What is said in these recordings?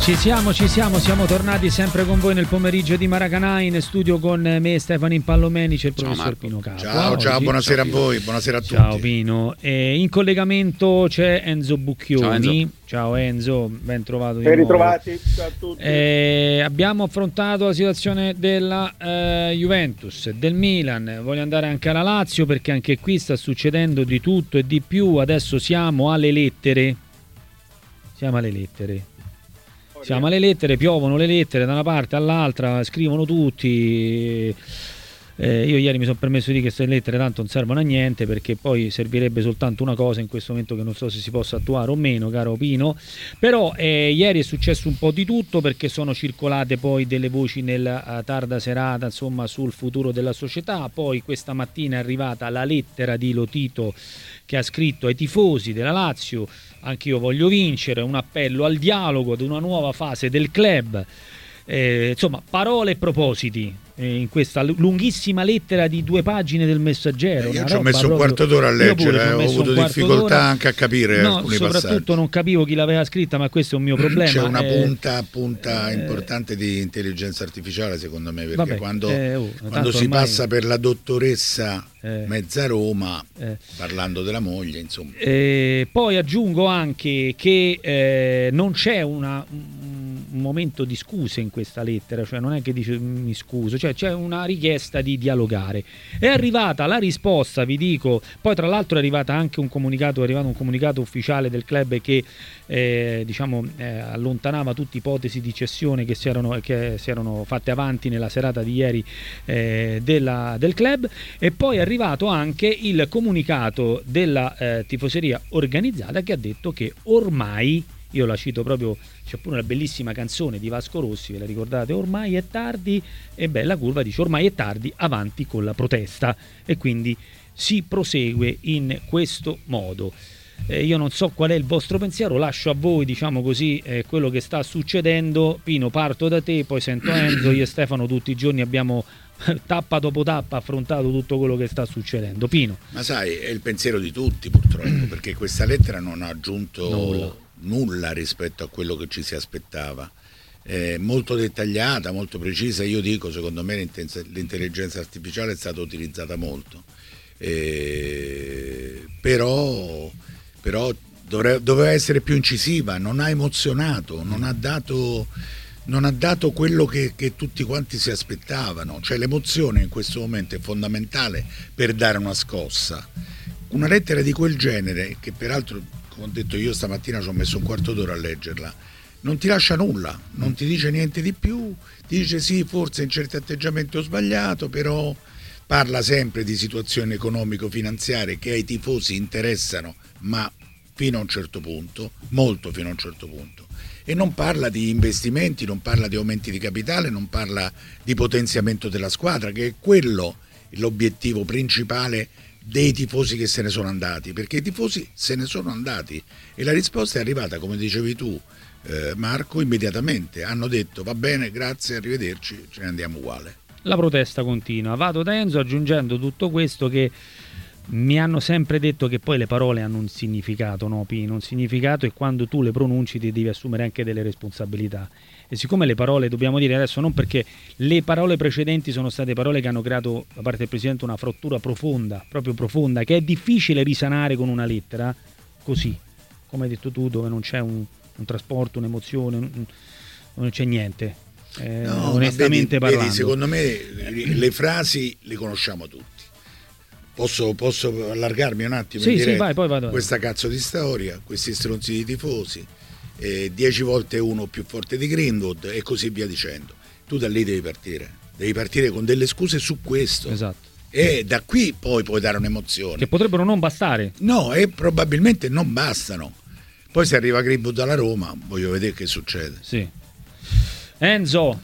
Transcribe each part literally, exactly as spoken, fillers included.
Ci siamo, ci siamo, siamo tornati sempre con voi nel pomeriggio di Maracanã, in studio con me Stefano Impallomenici e il professor Marco. Pino Capo. Ciao, Oggi. ciao, buonasera ciao, a voi, buonasera a tutti. Ciao Pino. E in collegamento c'è Enzo Bucchioni. Ciao Enzo, ciao Enzo, ben trovato di ben nuovo. ritrovati, ciao a tutti. Eh, abbiamo affrontato la situazione della eh, Juventus, del Milan, voglio andare anche alla Lazio perché anche qui sta succedendo di tutto e di più. Adesso siamo alle lettere. Siamo alle lettere. Siamo alle lettere, piovono le lettere da una parte all'altra, scrivono tutti. Eh, io ieri mi sono permesso di dire che queste lettere tanto non servono a niente, perché poi servirebbe soltanto una cosa in questo momento che non so se si possa attuare o meno, caro Pino. Però eh, ieri è successo un po' di tutto, perché sono circolate poi delle voci nella tarda serata, insomma, sul futuro della società. Poi questa mattina è arrivata la lettera di Lotito che ha scritto ai tifosi della Lazio: anch'io voglio vincere, un appello al dialogo, ad una nuova fase del club. Eh, insomma, parole e propositi eh, in questa lunghissima lettera di due pagine del Messaggero. Eh, io ci ho messo un quarto d'ora a leggere, eh, ho avuto difficoltà d'ora. anche a capire no, alcuni soprattutto passaggi. Non capivo chi l'aveva scritta, ma questo è un mio problema. C'è una eh, punta, punta eh, importante di intelligenza artificiale, secondo me, perché vabbè, quando, eh, oh, quando si ormai... passa per la dottoressa eh, mezza Roma, eh. parlando della moglie, insomma. Eh, poi aggiungo anche che eh, non c'è una, un momento di scuse in questa lettera, cioè non è che dice mi scuso, cioè c'è una richiesta di dialogare. È arrivata la risposta, vi dico, poi tra l'altro è arrivata anche un comunicato, è arrivato un comunicato ufficiale del club che eh, diciamo eh, allontanava tutte ipotesi di cessione che si erano, che si erano fatte avanti nella serata di ieri eh, della, del club. E poi è arrivato anche il comunicato della eh, tifoseria organizzata, che ha detto che ormai, io la cito proprio, c'è pure una bellissima canzone di Vasco Rossi, ve la ricordate? Ormai è tardi, e bella curva dice ormai è tardi, avanti con la protesta. E quindi si prosegue in questo modo. Eh, io non so qual è il vostro pensiero, lascio a voi, diciamo così, eh, quello che sta succedendo. Pino, parto da te, poi sento Enzo. Io e Stefano tutti i giorni abbiamo tappa dopo tappa affrontato tutto quello che sta succedendo. Pino. Ma sai, è il pensiero di tutti purtroppo, perché questa lettera non ha aggiunto nulla, nulla rispetto a quello che ci si aspettava. È molto dettagliata, molto precisa. Io dico, secondo me l'intelligenza artificiale è stata utilizzata molto, eh, però, però dovre- doveva essere più incisiva, non ha emozionato, non ha dato... non ha dato quello che, che tutti quanti si aspettavano. Cioè l'emozione in questo momento è fondamentale per dare una scossa. Una lettera di quel genere, che peraltro, come ho detto io stamattina, ci ho messo un quarto d'ora a leggerla, non ti lascia nulla, non ti dice niente di più, ti dice sì, forse in certi atteggiamenti ho sbagliato, però parla sempre di situazioni economico-finanziarie che ai tifosi interessano, ma fino a un certo punto, molto fino a un certo punto. E non parla di investimenti, non parla di aumenti di capitale, non parla di potenziamento della squadra, che è quello l'obiettivo principale dei tifosi che se ne sono andati, perché i tifosi se ne sono andati e la risposta è arrivata, come dicevi tu eh, Marco, immediatamente. Hanno detto va bene, grazie, arrivederci, ce ne andiamo uguale. La protesta continua. Vado da Enzo aggiungendo tutto questo, che mi hanno sempre detto che poi le parole hanno un significato, no Pino? Un significato, e quando tu le pronunci ti devi assumere anche delle responsabilità. E siccome le parole, dobbiamo dire adesso, non perché le parole precedenti sono state parole che hanno creato da parte del Presidente una frattura profonda, proprio profonda, che è difficile risanare con una lettera così, come hai detto tu, dove non c'è un, un trasporto, un'emozione, un, non c'è niente, eh, no, onestamente vedi, parlando. Vedi, secondo me le frasi le conosciamo tutti. Posso, posso allargarmi un attimo? Sì, in sì, vai, poi vado. Questa cazzo di storia, questi stronzi di tifosi, eh, dieci volte uno più forte di Greenwood e così via dicendo. Tu da lì devi partire, devi partire con delle scuse su questo. Esatto. E da qui poi puoi dare un'emozione. Che potrebbero non bastare. No, e probabilmente non bastano. Poi se arriva Greenwood alla Roma, voglio vedere che succede. Sì. Enzo.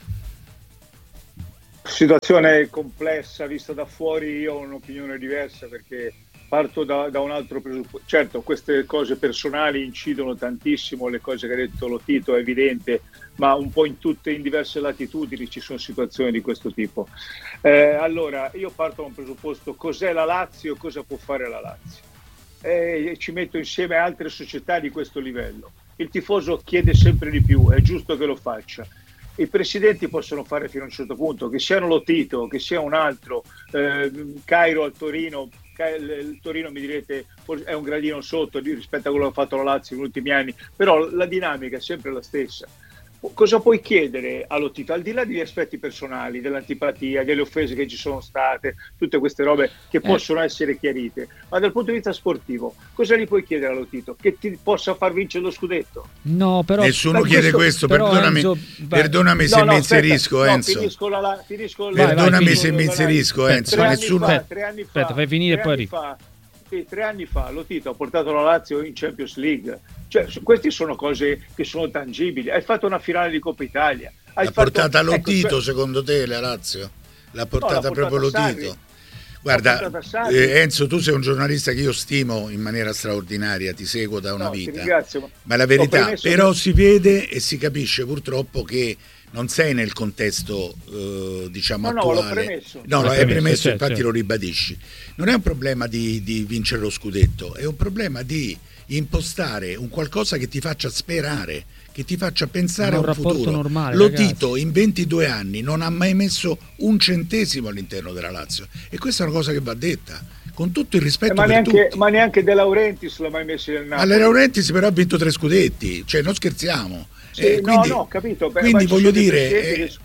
Situazione complessa vista da fuori. Io ho un'opinione diversa, perché parto da, da un altro presupposto. Certo, queste cose personali incidono tantissimo, le cose che ha detto Lotito è evidente, ma un po' in tutte, in diverse latitudini ci sono situazioni di questo tipo. Eh, allora, io parto da un presupposto: cos'è la Lazio e cosa può fare la Lazio? E ci metto insieme altre società di questo livello. il tifoso chiede sempre di più, è giusto che lo faccia. I presidenti possono fare fino a un certo punto, che siano lo Tito, che sia un altro, eh, Cairo al Torino, il Torino mi direte è un gradino sotto rispetto a quello che ha fatto la Lazio negli ultimi anni, però la dinamica è sempre la stessa. Cosa puoi chiedere allo Tito, al di là degli aspetti personali, dell'antipatia, delle offese che ci sono state, tutte queste robe che eh. possono essere chiarite, ma dal punto di vista sportivo cosa gli puoi chiedere allo Tito? Che ti possa far vincere lo scudetto? No, però nessuno chiede questo, questo perdonami, Enzo, perdonami se no, no, mi inserisco aspetta, Enzo no, finisco la, finisco perdonami vai, se mi inserisco Enzo tre nessuno fa, tre anni fa, aspetta fai finire poi fa, sì, tre anni fa lo Tito ha portato la Lazio in Champions League. Cioè, queste sono cose che sono tangibili. Hai fatto una finale di Coppa Italia. Hai l'ha fatto... portata lo ecco, Tito, cioè... secondo te, la Lazio? L'ha portata, no, l'ha portata proprio lo Tito? Guarda, eh, Enzo, tu sei un giornalista che io stimo in maniera straordinaria, ti seguo da una no, vita. Ringrazio, ma la verità, però che... si vede e si capisce purtroppo che non sei nel contesto eh, diciamo no, attuale. No, l'ho premesso. No, l'ho hai premesso, premesso, certo, infatti certo. lo ribadisci. Non è un problema di, di vincere lo scudetto, è un problema di impostare un qualcosa che ti faccia sperare, che ti faccia pensare a un, un futuro normale, lo ragazzi. Tito in ventidue anni non ha mai messo un centesimo all'interno della Lazio e questa è una cosa che va detta con tutto il rispetto eh, ma, per neanche, tutti. Ma neanche De Laurentiis l'ha mai messo nel Napoli. Ma De Laurentiis però ha vinto tre scudetti, cioè non scherziamo. Sì, eh, quindi, no, no, capito. Beh, quindi voglio dire è, che...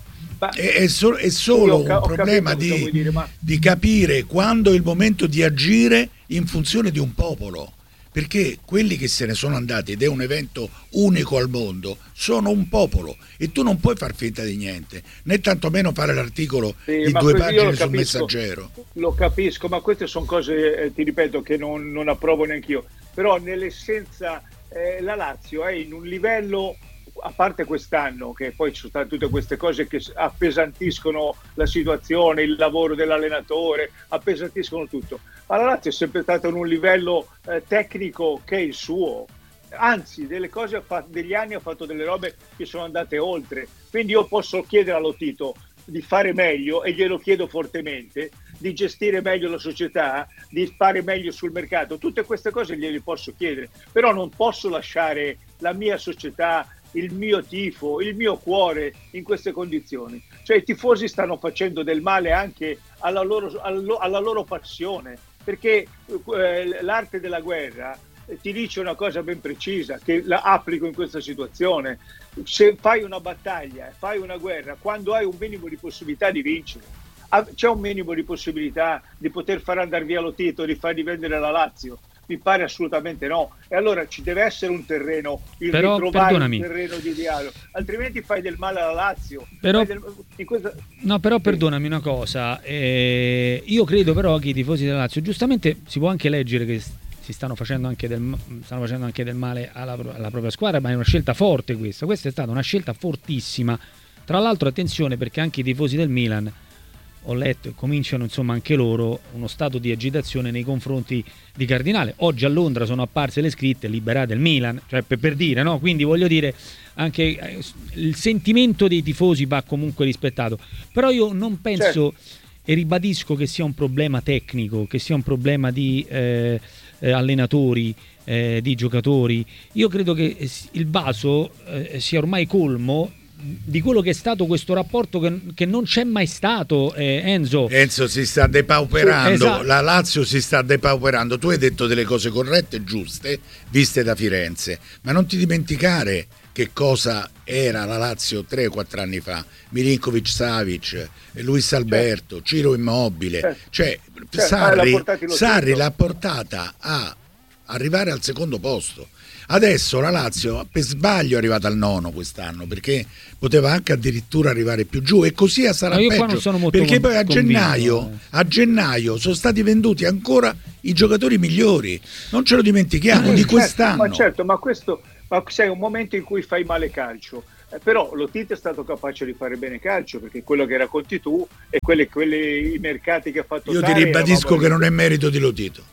è, è, so, è solo sì, ho, un problema di, dire, ma... di capire quando è il momento di agire in funzione di un popolo, perché quelli che se ne sono andati, ed è un evento unico al mondo, sono un popolo e tu non puoi far finta di niente, né tantomeno fare l'articolo sì, di due pagine sul capisco, Messaggero. Lo capisco, ma queste sono cose, eh, ti ripeto, che non, non approvo neanche io, però nell'essenza eh, la Lazio è in un livello, a parte quest'anno, che poi ci sono state tutte queste cose che appesantiscono la situazione, il lavoro dell'allenatore, appesantiscono tutto, ma la Lazio è sempre stata in un livello eh, tecnico che è il suo, anzi delle cose ha fatto, degli anni ha fatto delle robe che sono andate oltre, quindi io posso chiedere allo Tito di fare meglio, e glielo chiedo fortemente, di gestire meglio la società, di fare meglio sul mercato, tutte queste cose gliele posso chiedere, però non posso lasciare la mia società, il mio tifo, il mio cuore in queste condizioni. Cioè i tifosi stanno facendo del male anche alla loro, alla loro passione, perché eh, l'arte della guerra eh, ti dice una cosa ben precisa, che la applico in questa situazione: se fai una battaglia, fai una guerra, quando hai un minimo di possibilità di vincere, c'è un minimo di possibilità di poter far andare via lo Tito, di far rivendere la Lazio? Mi pare assolutamente no, e allora ci deve essere un terreno, il però, ritrovare perdonami. un terreno di dialogo, altrimenti fai del male alla Lazio. Però, del... questa... no, però perdonami una cosa, eh, io credo però che i tifosi della Lazio, giustamente si può anche leggere che si stanno facendo anche del, stanno facendo anche del male alla, alla propria squadra, ma è una scelta forte questa, questa è stata una scelta fortissima. Tra l'altro attenzione, perché anche i tifosi del Milan, ho letto, cominciano insomma anche loro uno stato di agitazione nei confronti di Cardinale. Oggi a Londra sono apparse le scritte liberate il Milan, cioè per, per dire, no? Quindi voglio dire, anche eh, il sentimento dei tifosi va comunque rispettato. Però io non penso, certo, e ribadisco, che sia un problema tecnico, che sia un problema di eh, eh, allenatori, eh, di giocatori. Io credo che il vaso eh, sia ormai colmo di quello che è stato questo rapporto che, che non c'è mai stato, eh, Enzo. Enzo si sta depauperando, sì, esatto. La Lazio si sta depauperando. Tu hai detto delle cose corrette e giuste, viste da Firenze, ma non ti dimenticare che cosa era la Lazio tre o quattro anni fa. Milinkovic, Savic, Luis Alberto, certo, Ciro Immobile, certo, cioè certo, Sarri, Sarri l'ha portata a arrivare al secondo posto. Adesso la Lazio per sbaglio è arrivata al nono quest'anno, perché poteva anche addirittura arrivare più giù, e così sarà no, peggio, perché poi a gennaio, eh. a gennaio sono stati venduti ancora i giocatori migliori, non ce lo dimentichiamo, di quest'anno. Ma certo, ma questo ma sei un momento in cui fai male calcio, eh, però lo Tito è stato capace di fare bene calcio, perché quello che racconti tu e quelli, quelli i mercati che ha fatto io Tare, ti ribadisco che non è merito di Lotito.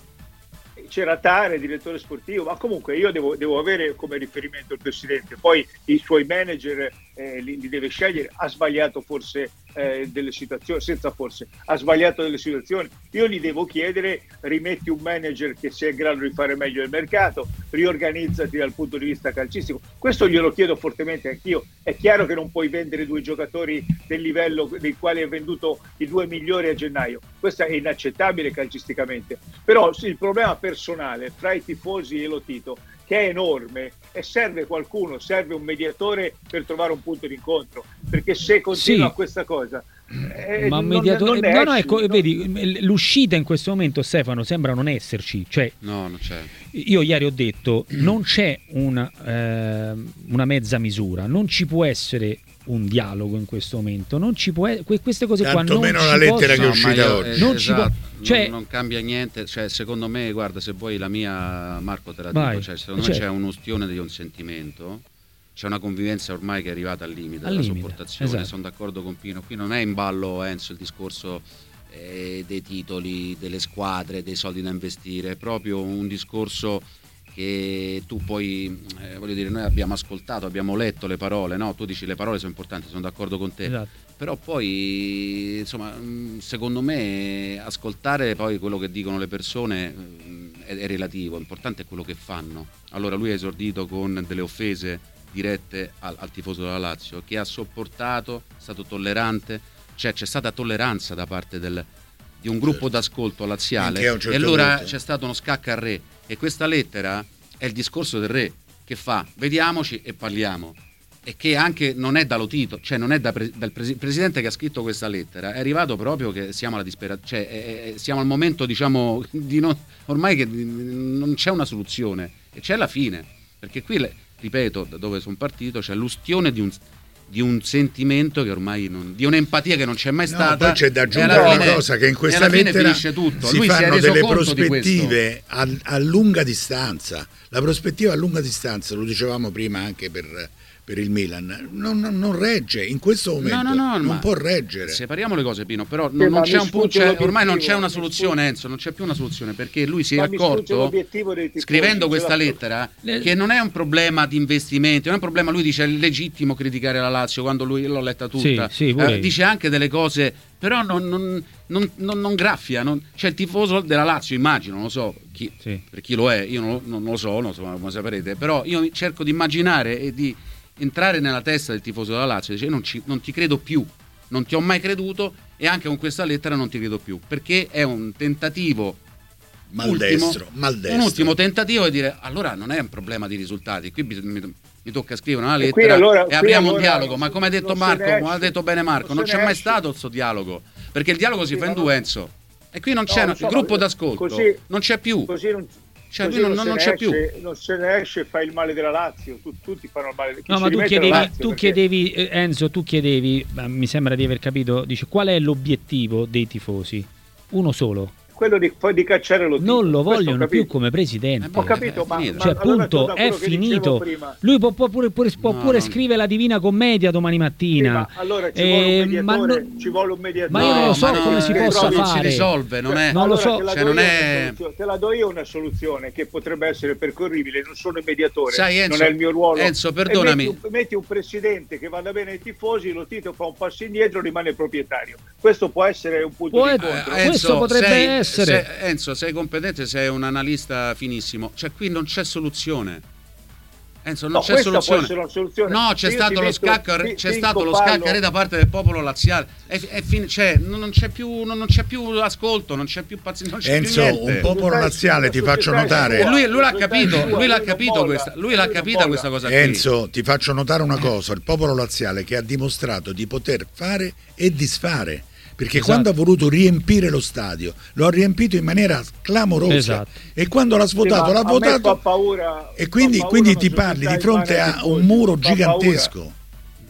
C'era Tare, direttore sportivo, ma comunque io devo, devo avere come riferimento il presidente, poi i suoi manager eh, li, li deve scegliere. Ha sbagliato forse eh, delle situazioni, senza forse, ha sbagliato delle situazioni. Io gli devo chiedere: rimetti un manager che sia in grado di fare meglio il mercato, riorganizzati dal punto di vista calcistico. Questo glielo chiedo fortemente anch'io. È chiaro che non puoi vendere due giocatori del livello dei quali hai venduto i due migliori a gennaio, questo è inaccettabile calcisticamente, però il problema personale tra i tifosi e Lotito, che è enorme, e serve qualcuno, serve un mediatore per trovare un punto di incontro, perché se continua sì. questa cosa eh, ma non, mediatore non no, no, esci, ecco, non... vedi, l'uscita in questo momento, Stefano, sembra non esserci, cioè no, non c'è. Io ieri ho detto non c'è una, eh, una mezza misura, non ci può essere un dialogo in questo momento, non ci può, queste cose tanto qua non meno ci la lettera possono, che è uscita io, oggi eh, non esatto, ci può, cioè, non, non cambia niente, cioè, secondo me, guarda, se vuoi la mia, Marco, te la vai, dico, cioè, secondo cioè, me c'è un'ustione di un sentimento, c'è una convivenza ormai che è arrivata al limite al della limite, sopportazione, esatto. Sono d'accordo con Pino, qui non è in ballo, Enzo, il discorso eh, dei titoli, delle squadre, dei soldi da investire, è proprio un discorso che tu poi, eh, voglio dire, noi abbiamo ascoltato, abbiamo letto le parole, no? Tu dici le parole sono importanti, sono d'accordo con te, esatto. Però poi, insomma, secondo me ascoltare poi quello che dicono le persone è, è relativo, l'importante è quello che fanno. Allora lui ha esordito con delle offese dirette al, al tifoso della Lazio, che ha sopportato, è stato tollerante, cioè c'è stata tolleranza da parte del, di un gruppo certo. d'ascolto laziale, certo e allora punto. C'è stato uno scacco al re, e questa lettera è il discorso del re che fa vediamoci e parliamo, e che anche non è da Lotito, cioè non è da pre, dal presi, presidente che ha scritto questa lettera, è arrivato proprio che siamo alla disperazione, cioè è, è, siamo al momento, diciamo, di non, ormai che non c'è una soluzione e c'è la fine, perché qui, ripeto, da dove sono partito, c'è l'ustione di un di un sentimento che ormai non, di un'empatia che non c'è mai stata. No, poi c'è da aggiungere una fine, cosa, che in questa lettera tutto. si Lui fanno si delle prospettive a, a lunga distanza. La prospettiva a lunga distanza, lo dicevamo prima anche per, per il Milan, non, non, non regge in questo momento, no, no, no, non può reggere. Separiamo le cose, Pino, però non, non c'è un punto, c'è, ormai non c'è una soluzione, Enzo, non c'è più una soluzione, perché lui si è accorto, scrivendo questa lettera, che non è un problema di investimenti, non è un problema, lui dice è legittimo criticare la Lazio, quando lui l'ho letta tutta, sì, sì, eh, dice anche delle cose, però non, non, non, non, non graffia, non, c'è il tifoso della Lazio, immagino, non lo so chi, sì. per chi lo è, io non, non lo so, non so come saprete, però io cerco di immaginare e di entrare nella testa del tifoso della Lazio, dice non, ci, non ti credo più, non ti ho mai creduto e anche con questa lettera non ti credo più, perché è un tentativo maldestro, ultimo, maldestro. un ultimo tentativo di dire allora non è un problema di risultati, qui mi, mi, mi tocca scrivere una lettera e, allora, e apriamo allora, un dialogo, ma come ha detto Marco, come ha detto bene Marco, non, non c'è mai esce. stato questo dialogo, perché il dialogo si sì, fa in due, Enzo, e qui non c'è no, so, il gruppo d'ascolto, così, non c'è più. Così non... Cioè, non, non, non c'è esce, più, non se ne esce, fai il male della Lazio, tu, tutti fanno il male. Chi no, ma tu chiedevi, Lazio, tu perché... chiedevi eh, Enzo, tu chiedevi, mi sembra di aver capito, dice qual è l'obiettivo dei tifosi? Uno solo. Quello di, di cacciare lo non lo vogliono più come presidente. Ho capito, ma, cioè, ma appunto, allora è finito. Lui può, può pure, pure, può no, pure no. scrivere la Divina Commedia domani mattina. Sì, ma allora ci, eh, vuole un mediatore, ma non, ci vuole un mediatore. Ma io non lo so no, come si possa non fare. Si risolve, non è. Non allora, lo so. Te la, cioè, do non è... te la do io una soluzione che potrebbe essere percorribile. Non sono il mediatore, sai, Enzo, non è il mio ruolo. Enzo, perdonami. Metti un, metti un presidente che vada bene ai tifosi, lo Tito fa un passo indietro, rimane proprietario. Questo può essere un punto può di incontro. Eh, Enzo, questo potrebbe sei, essere. Sei, Enzo, sei competente, sei un analista finissimo, cioè qui non c'è soluzione, Enzo, non no, c'è soluzione. Una soluzione No, c'è io stato lo scacco, ti, c'è ti stato lo scacco da parte del popolo laziale. È, è fin- cioè, non c'è più, non, non c'è più ascolto, non c'è più pazienza. Non c'è Enzo, più niente. un popolo laziale, ti faccio notare. E lui, lui l'ha capito, lui l'ha capito questa, lui l'ha capita questa cosa qui. Enzo, ti faccio notare una cosa: il popolo laziale che ha dimostrato di poter fare e disfare. Perché esatto. quando ha voluto riempire lo stadio lo ha riempito in maniera clamorosa, esatto. e quando l'ha svotato sì, l'ha votato paura, e quindi, quindi ti parli di fronte a un muro gigantesco. Paura.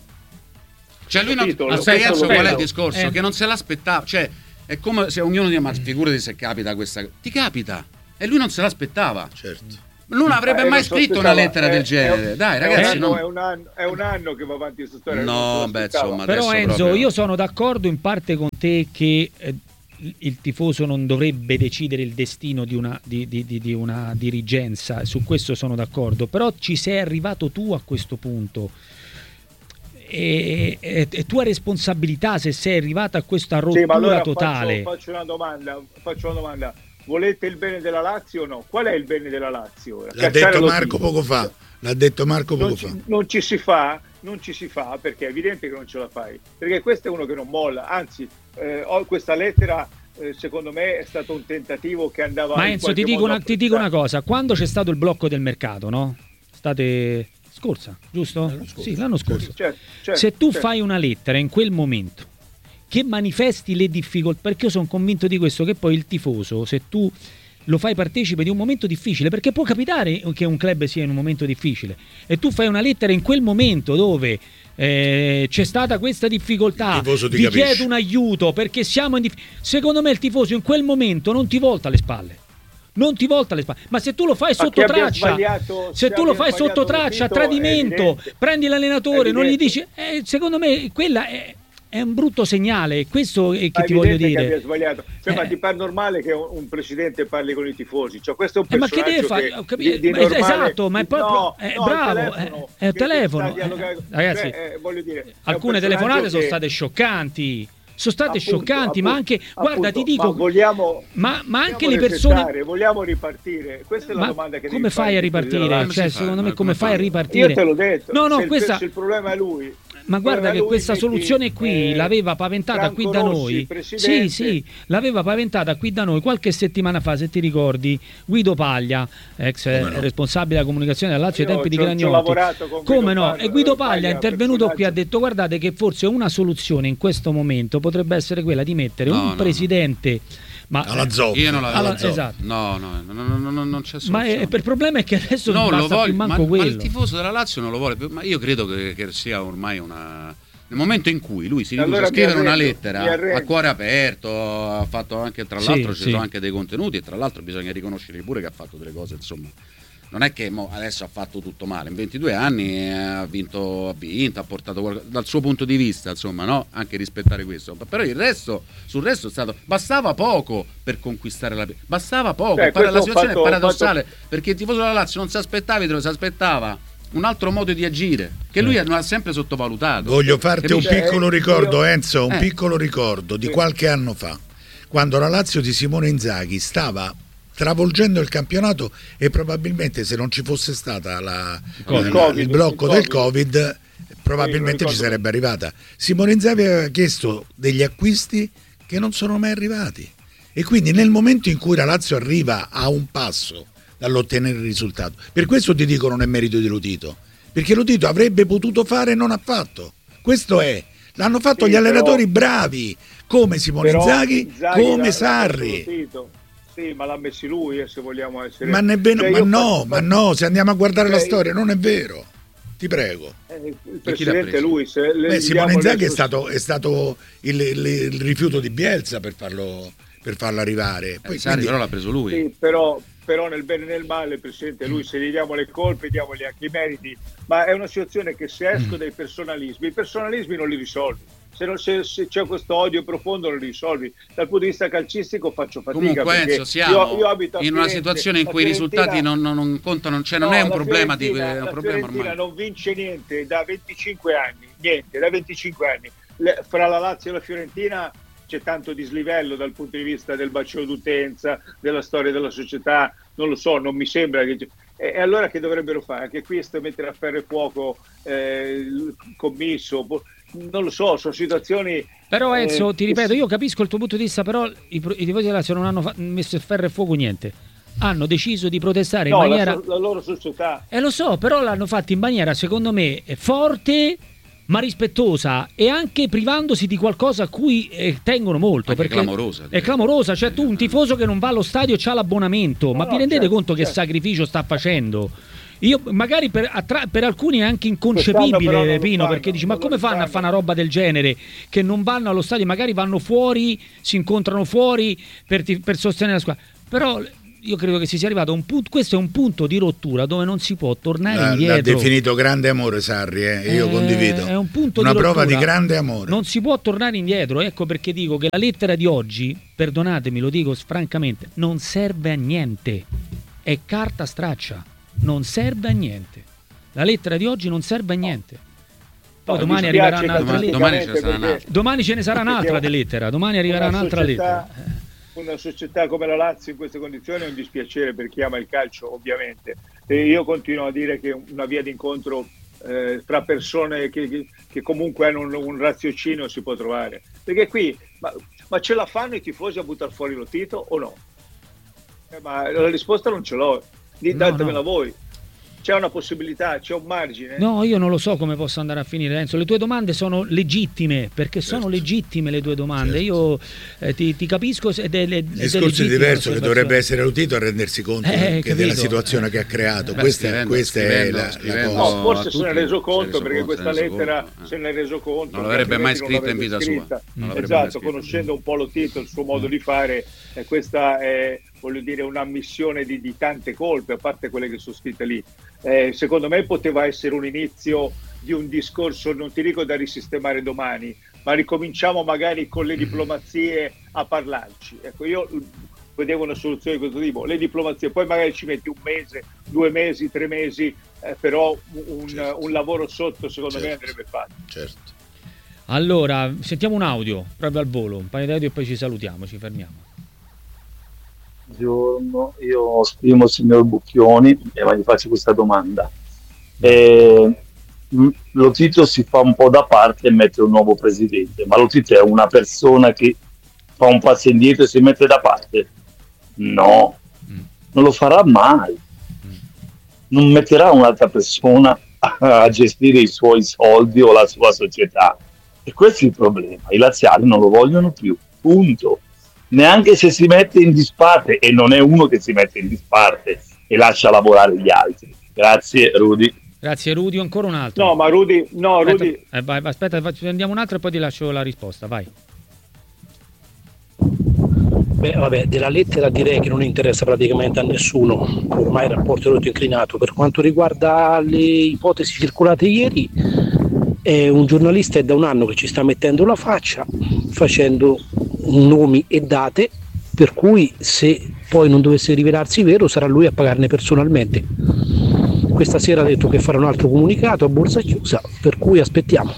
Cioè lui non ha spiegato qual è il discorso, eh. che non se l'aspettava, cioè è come se ognuno dice ma figurati se capita questa, ti capita, e lui non se l'aspettava. Certo. Non avrebbe eh, mai scritto una lettera è, del genere. È, Dai, ragazzi, è un, anno, non... è, un anno, è un anno che va avanti questa storia. No, beh, insomma, però Enzo, proprio... io sono d'accordo in parte con te che eh, il tifoso non dovrebbe decidere il destino di una, di, di, di, di una dirigenza, su questo sono d'accordo, però ci sei arrivato tu a questo punto. è, è, è tua responsabilità se sei arrivata a questa rottura sì, ma allora totale. Faccio, faccio una domanda, faccio una domanda. Volete il bene della Lazio o no? Qual è il bene della Lazio? L'ha Cacciare detto lo Marco titolo. poco fa. L'ha detto Marco poco non fa. ci, non ci si fa, non ci si fa perché è evidente che non ce la fai. Perché questo è uno che non molla. Anzi, eh, ho questa lettera. Eh, secondo me è stato un tentativo che andava. Ma Enzo, ti dico, una, ti dico una cosa: quando c'è stato il blocco del mercato, no? State scorsa, giusto? L'anno scorso. Sì, l'anno scorso. Certo, certo, Se tu certo. fai una lettera in quel momento che manifesti le difficoltà, perché io sono convinto di questo, che poi il tifoso, se tu lo fai partecipe di un momento difficile, perché può capitare che un club sia in un momento difficile, e tu fai una lettera in quel momento dove eh, c'è stata questa difficoltà, Ti vi capisce. chiedo un aiuto perché siamo in dif- secondo me il tifoso in quel momento non ti volta le spalle. Non ti volta le spalle, ma se tu lo fai Ma sotto che abbia traccia, sbagliato- se che tu lo abbia fai sbagliato sotto traccia, Lotito, è tradimento, evidente. prendi l'allenatore, È non gli evidente. dici, eh, secondo me quella è, è un brutto segnale, questo è che Ma ti è voglio evidente che abbia dire. sbagliato. Cioè, ma Eh. ti pare normale che un, un presidente parli con i tifosi? Cioè, questo è un Eh, ma che personaggio deve fare? che Ho capito, di- di ma- normale- esatto, ma è proprio No, è no, bravo, il è, telefono, è il che telefono. sta dialogando- Eh, ragazzi, cioè, eh, voglio dire, è un alcune personaggio telefonate sono che- state scioccanti. Sono state Appunto, scioccanti, ma appunto, anche, guarda, appunto, ti dico, ma vogliamo, ma, ma anche vogliamo le persone. resettare, vogliamo ripartire. Questa è la Ma domanda che come devi fare fai a ai tifosi della ripartire? Lazio. Cioè, Come si fa? secondo me, Ma come come fai a fai? ripartire? Io te l'ho detto, No, no, se, il, questa. se il problema è lui. Ma guarda che lui questa metti, soluzione qui eh, l'aveva paventata Franco qui da Rossi, noi. Sì, presidente. sì, l'aveva paventata qui da noi qualche settimana fa, se ti ricordi, Guido Paglia, ex eh, Come no? responsabile della comunicazione della Lazio ai Io tempi di ci ho- ci ho Gragnotti. lavorato con Guido Come no? Paglia, E Guido Paglia, Paglia, è intervenuto qui e ha personaggio. detto: guardate che forse una soluzione in questo momento potrebbe essere quella di mettere No, un no, no. presidente. Ma, Alla Zoppi. Io non la- alla- Alla Zoppi. esatto. No, no, no, no, no, no, non c'è Ma soluzione. è- per il problema è che adesso non No, lo basta voglio, più ma, manco ma quello. il tifoso della Lazio non lo vuole più. Ma io credo che, che sia ormai una. Nel momento in cui lui si riduce Allora a scrivere mi una arrendo, lettera mi arrendo. a cuore aperto, ha fatto anche, tra Sì, l'altro, ci sì. sono anche dei contenuti, e tra l'altro bisogna riconoscere pure che ha fatto delle cose, insomma. Non è che mo adesso ha fatto tutto male, in ventidue anni eh, ha vinto, ha vinto, ha portato qualcosa, dal suo punto di vista, insomma, no? Anche rispettare questo. Però il resto, sul resto è stato, bastava poco per conquistare la bastava poco. Beh, E poi la questo ho situazione fatto- è paradossale, ho perché il tifoso della Lazio non si aspettava, si aspettava un altro modo di agire che lui non ha sempre sottovalutato. Voglio farti un Capisci? piccolo Eh, ricordo, io- Enzo, un Eh. piccolo ricordo di Sì. qualche anno fa, quando la Lazio di Simone Inzaghi stava travolgendo il campionato e probabilmente se non ci fosse stata la- Covid. la- Covid, il blocco il del Covid. Covid, probabilmente Sì, lo ci ricordo. sarebbe arrivata. Simone Inzaghi aveva chiesto degli acquisti che non sono mai arrivati, e quindi nel momento in cui la Lazio arriva a un passo dall'ottenere il risultato, per questo ti dico non è merito di Lotito, perché Lotito avrebbe potuto fare e non ha fatto. Questo è, l'hanno fatto Sì, gli allenatori però- bravi come Simone Però Inzaghi, Inzaghi come l'ha- Sarri. l'ha messo Sì, ma l'ha messi lui, eh, se vogliamo essere. Ma, nemmeno, Cioè, ma io no, faccio- ma no, se andiamo a guardare la Cioè, storia non è vero, ti prego. eh, il chi l'ha presidente preso? lui. Se le- Beh, gli Simone diamo Inzaghi le- è stato, è stato il, il- il rifiuto di Bielsa per farlo, per farlo arrivare. Poi, Eh, Sarri quindi- però l'ha preso lui. Sì, però, però nel bene e nel male il presidente lui, se gli diamo le colpe diamogli anche i meriti, ma è una situazione che se esco Mm. dai personalismi, i personalismi non li risolvi. Se, non, se, se c'è questo odio profondo non li risolvi. Dal punto di vista calcistico faccio fatica. Comunque perché Enzo, siamo io, io abito a in una Firenze, situazione in la cui i Fiorentina- risultati non, non- non contano, cioè non No, è un la problema di Fiorentina- è un la problema Fiorentina ormai. non vince niente da venticinque anni, niente, da venticinque anni. Le- fra la Lazio e la Fiorentina c'è tanto dislivello dal punto di vista del bacino d'utenza, della storia della società, non lo so, non mi sembra che... E, e allora che dovrebbero fare? Anche qui sto a mettere a ferro e fuoco eh, il commisso, boh, non lo so, sono situazioni... Però Enzo, eh, ti ripeto, io capisco il tuo punto di vista, però i, pro- i tifosi della Lazio non hanno fa- messo a ferro e fuoco niente. Hanno deciso di protestare No, in la, maniera... so- la loro società... E lo so, però l'hanno fatto in maniera, secondo me, forte ma rispettosa, e anche privandosi di qualcosa a cui eh, tengono molto. Anche perché clamorosa, È direi. clamorosa, cioè tu un tifoso che non va allo stadio c'ha l'abbonamento, ma No, vi no, rendete certo, conto che certo. sacrificio sta facendo? Io magari per, attra- per alcuni è anche Quest'anno però inconcepibile, non lo Pino, fanno, perché dici ma non lo come fanno a fanno. fare una roba del genere, che non vanno allo stadio, magari vanno fuori, si incontrano fuori per, ti- per sostenere la squadra. Però io credo che si sia arrivato a un punto, questo è un punto di rottura dove non si può tornare L'ha, l'ha indietro. definito grande amore Sarri, eh, io Eh, condivido. È un punto una di prova rottura. di grande amore. Non si può tornare indietro, ecco perché dico che la lettera di oggi, perdonatemi, lo dico francamente, non serve a niente. È carta straccia, non serve a niente. La lettera di oggi non serve a niente. Poi domani arriverà un'altra domani, lettera. domani, ce ne sarà un'altra. Domani ce ne sarà un'altra di lettera. Domani arriverà un'altra società, lettera. Una società come la Lazio in queste condizioni è un dispiacere per chi ama il calcio, ovviamente. E io continuo a dire che una via d'incontro eh, fra persone che, che, che comunque hanno un, un raziocinio si può trovare. Perché qui, ma, ma ce la fanno i tifosi a buttare fuori lo Tito o no? Eh, ma la risposta non ce l'ho. Datemela no, no. voi. C'è una possibilità, c'è un margine? No, io non lo so come possa andare a finire, Enzo. Le tue domande sono legittime, perché certo. sono legittime le tue domande. Certo. Io eh, ti, ti capisco. Ed è, ed è il discorso è diverso, che dovrebbe essere Lotito a rendersi conto eh, che della situazione eh. che ha creato. Beh, questa scrivendo, questa scrivendo, è la, scrivendo, la cosa. No, forse se ne è reso conto, perché questa lettera conto, eh. se ne è reso conto. Non l'avrebbe mai scritta in vita scritta. sua. Esatto, conoscendo un po' Lotito, il suo modo di fare, eh, questa è, voglio dire, un'ammissione di, di tante colpe, a parte quelle che sono scritte lì. Eh, secondo me poteva essere un inizio di un discorso, non ti dico da risistemare domani, ma ricominciamo magari con le diplomazie a parlarci. Ecco, io vedevo una soluzione di questo tipo, le diplomazie, poi magari ci metti un mese, due mesi, tre mesi, eh, però un, certo. un lavoro sotto secondo certo. me andrebbe fatto. Certo. Allora, sentiamo un audio, proprio al volo, un paio di audio e poi ci salutiamo, ci fermiamo. Buongiorno, io scrivo il signor Bucchioni e gli faccio questa domanda. Eh, lo Tito si fa un po' da parte e mette un nuovo presidente, ma lo Tito è una persona che fa un passo indietro e si mette da parte? No, non lo farà mai. Non metterà un'altra persona a gestire i suoi soldi o la sua società. E questo è il problema. I laziali non lo vogliono più, punto. Neanche se si mette in disparte, e non è uno che si mette in disparte e lascia lavorare gli altri. Grazie Rudy. Grazie Rudy, ancora un altro. No, ma Rudy, no, aspetta, Rudy. Eh, vai, aspetta, prendiamo un altro e poi ti lascio la risposta, vai. Beh, vabbè, della lettera direi che non interessa praticamente a nessuno, ormai il rapporto è tutto inclinato. Per quanto riguarda le ipotesi circolate ieri, è un giornalista è da un anno che ci sta mettendo la faccia, facendo nomi e date, per cui se poi non dovesse rivelarsi vero sarà lui a pagarne personalmente. Questa sera ha detto che farà un altro comunicato a borsa chiusa, per cui aspettiamo.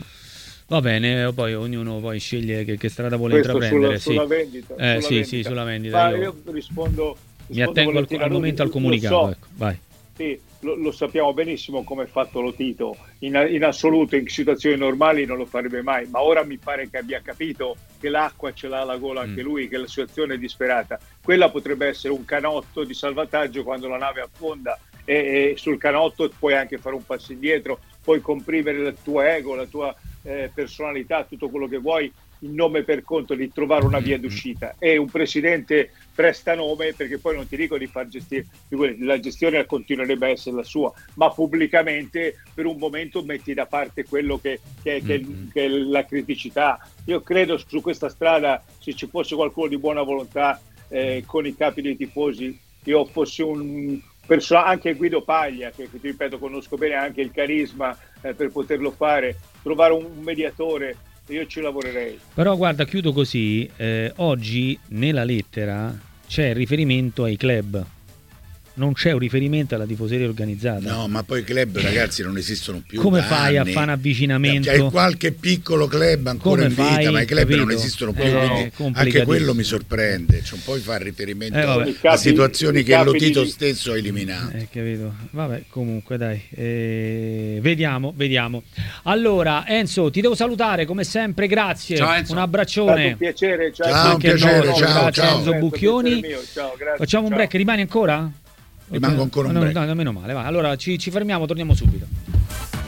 Va bene, poi ognuno poi sceglie che, che strada vuole Questo intraprendere. Sulla, sulla sì. vendita. Eh, sulla sì, vendita. sì, sulla vendita. Ma io, io rispondo, mi attengo al, al momento al comunicato. So, ecco, vai. Sì, lo, lo sappiamo benissimo come è fatto lo Tito. In, in assoluto, in situazioni normali non lo farebbe mai, ma ora mi pare che abbia capito che l'acqua ce l'ha alla gola anche mm. lui, che la situazione è disperata. Quella potrebbe essere un canotto di salvataggio quando la nave affonda e, e sul canotto puoi anche fare un passo indietro, puoi comprimere il tuo ego, la tua eh, personalità, tutto quello che vuoi, in nome per conto di trovare una via d'uscita. E un presidente presta nome, perché poi non ti dico di far gestire, la gestione continuerebbe a essere la sua, ma pubblicamente per un momento metti da parte quello che, che, che, che è la criticità. Io credo su questa strada, se ci fosse qualcuno di buona volontà eh, con i capi dei tifosi, io fossi un personaggio, anche Guido Paglia, che, che ti ripeto conosco bene, anche il carisma eh, per poterlo fare, trovare un mediatore, io ci lavorerei. Però guarda, chiudo così, eh, oggi nella lettera c'è riferimento ai club, non c'è un riferimento alla tifoseria organizzata. No, ma poi i club, ragazzi, non esistono più. Come da fai anni. a fare un avvicinamento? C'è qualche piccolo club ancora Come in vita, fai, ma i club capito? non esistono più, Eh, quindi anche quello mi sorprende. Cioè, poi fa riferimento Eh, a vabbè. situazioni I che capi lo Tito di- stesso ha eliminato. Eh, capito. Vabbè, comunque dai, eh, vediamo, vediamo. Allora, Enzo, ti devo salutare come sempre, grazie. Ciao, Enzo. Un È stato abbraccione. un piacere, ciao, Ciao, un Anche a piacere, noi, ciao, grazie ciao. Enzo Bucchioni. Mio, ciao, grazie, Facciamo un ciao. break, rimani ancora? Rimango ancora un No, break. no, no, meno male, va. Allora ci, ci fermiamo, torniamo subito.